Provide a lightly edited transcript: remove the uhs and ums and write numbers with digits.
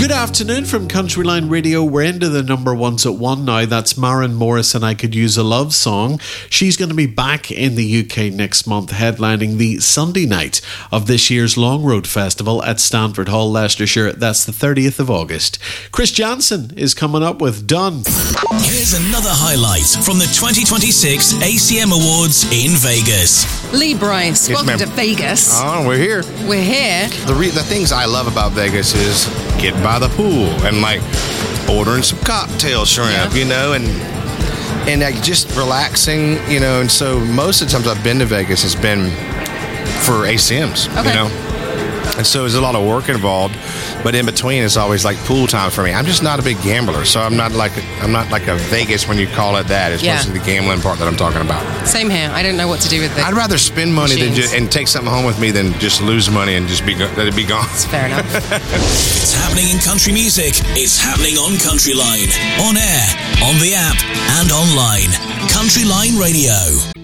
Good afternoon from Countryline Radio. We're into the number ones at 1 now. That's Maren Morris and I Could Use a Love Song. She's going to be back in the UK next month, headlining the Sunday night of this year's Long Road Festival at Stanford Hall, Leicestershire. That's the 30th of August. Chris Jansen is coming up with Done. Here's another highlight from the 2026 ACM Awards in Vegas. Lee Bryce, welcome to Vegas. Oh, we're here. We're here. The things I love about Vegas is getting by the pool and like ordering some cocktail shrimp, you know, and like just relaxing, you know. And so most of the times I've been to Vegas has been for ACMs, you know. And so there's a lot of work involved, but in between it's always like pool time for me. I'm just not a big gambler, so I'm not like a Vegas when you call it that. It's mostly the gambling part that I'm talking about. Same here. I don't know what to do with it. I'd rather spend money and take something home with me than just lose money and just let it be gone. That's fair enough. It's happening in country music. It's happening on Countryline, on air, on the app, and online. Countryline Radio.